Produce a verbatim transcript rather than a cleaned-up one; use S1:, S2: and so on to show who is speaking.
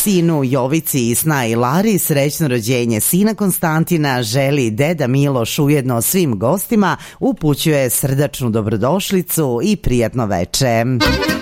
S1: Sinu Jovici i snaji Lari srećno rođenje sina Konstantina želi deda Miloš, ujedno svim gostima upućuje srdačnu dobrodošlicu i prijatno veče.